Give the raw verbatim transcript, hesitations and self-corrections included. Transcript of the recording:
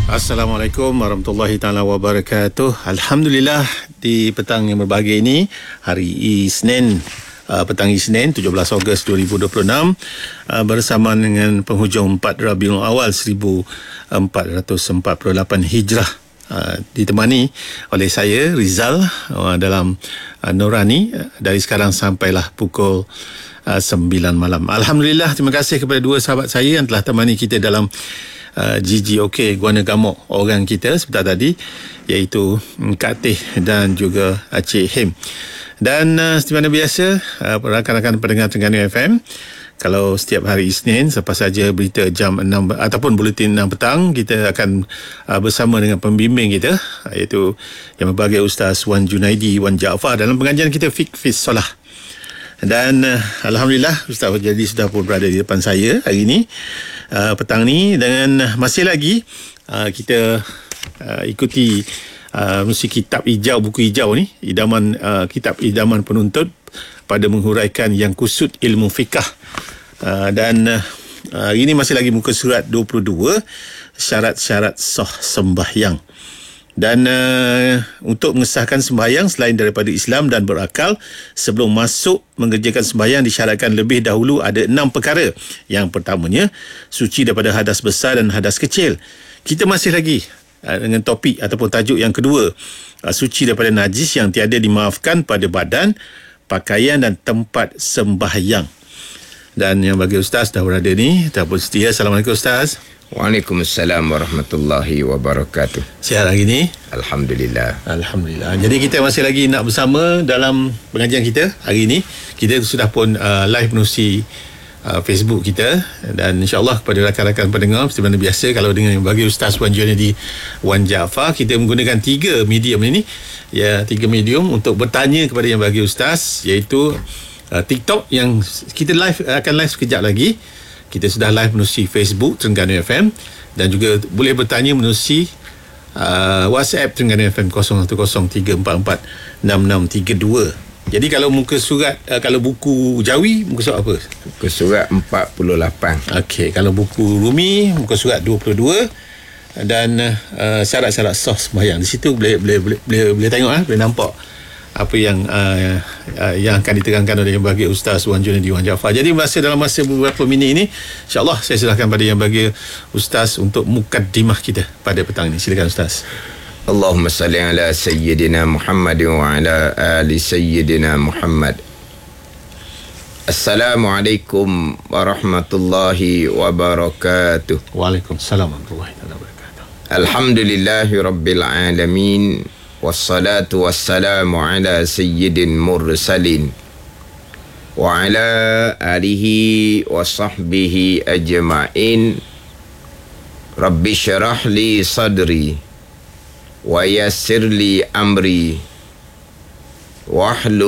Assalamualaikum warahmatullahi taala wabarakatuh. Alhamdulillah, di petang yang berbahagia ini, hari Isnin, uh, petang Isnin tujuh belas Ogos dua ribu dua puluh enam, uh, bersama dengan penghujung empat Rabiul Awal seribu empat ratus empat puluh lapan Hijrah, uh, ditemani oleh saya Rizal uh, dalam uh, Nurani uh, dari sekarang sampailah pukul uh, sembilan malam. Alhamdulillah, terima kasih kepada dua sahabat saya yang telah temani kita dalam Uh, G G O K Guana Gamok orang kita sebentar tadi, iaitu Kak Teh dan juga uh, Cik Him. Dan uh, seperti mana biasa, uh, rakan-rakan pendengar Terengganu F M, kalau setiap hari Isnin selepas saja berita jam enam ataupun buletin enam petang, kita akan uh, bersama dengan pembimbing kita, iaitu yang berbahagia Ustaz Wan Junaidi Wan Jaafar dalam pengajian kita Fiqh Fis Solah. Dan uh, Alhamdulillah, Ustaz jadi sudah pun berada di depan saya hari ini, uh, petang ni, dengan masih lagi uh, kita uh, ikuti uh, mesti kitab hijau, buku hijau ni, idaman uh, kitab idaman penuntut pada menghuraikan yang kusut ilmu fiqah. Uh, dan uh, hari ini masih lagi muka surat dua puluh dua, syarat-syarat sah sembahyang. Dan uh, untuk mengesahkan sembahyang selain daripada Islam dan berakal, sebelum masuk mengerjakan sembahyang disyaratkan lebih dahulu ada enam perkara. Yang pertamanya, suci daripada hadas besar dan hadas kecil. Kita masih lagi uh, dengan topik ataupun tajuk yang kedua, uh, suci daripada najis yang tiada dimaafkan pada badan, pakaian dan tempat sembahyang. Dan yang bagi Ustaz dah berada ni, dah pun setia. Assalamualaikum Ustaz. Waalaikumsalam warahmatullahi wabarakatuh. Sihat hari ini? Alhamdulillah. Alhamdulillah. Jadi kita masih lagi nak bersama dalam pengajian kita hari ini. Kita sudah pun uh, live menerusi uh, Facebook kita, dan insya-Allah kepada rakan-rakan pendengar seperti mana biasa, kalau dengan bagi Ustaz Wan Junaidi Wan Jaafar, kita menggunakan tiga medium ini. Ya, tiga medium untuk bertanya kepada yang bagi Ustaz, iaitu uh, TikTok yang kita live akan live sekejap lagi. Kita sudah live menerusi Facebook Terengganu F M, dan juga boleh bertanya menerusi uh, WhatsApp Terengganu F M kosong satu kosong tiga empat empat enam enam tiga dua. Jadi kalau muka surat, uh, kalau buku Jawi, muka surat apa? Muka surat empat puluh lapan. Okey, kalau buku Rumi, muka surat dua puluh dua. Dan uh, syarat-syarat sah sembahyang, di situ boleh boleh boleh boleh, boleh tengok, ah, boleh nampak apa yang uh, uh, yang akan diterangkan oleh yang bagi Ustaz Wan Junaidi Wan Jaafar. Jadi masa dalam masa beberapa minit ini, insya-Allah saya serahkan pada yang bagi Ustaz untuk mukaddimah kita pada petang ini. Silakan Ustaz. Allahumma salli ala sayyidina Muhammad wa ala ali sayyidina Muhammad. Assalamualaikum warahmatullahi wabarakatuh. Waalaikumsalam warahmatullahi wabarakatuh. Alhamdulillahi rabbil alamin. Wassalatu wassalamu ala sayyidin mursalin wa ala alihi wa sahbihi ajma'in. Rabbi syarah li sadri wa yassir li amri wahlul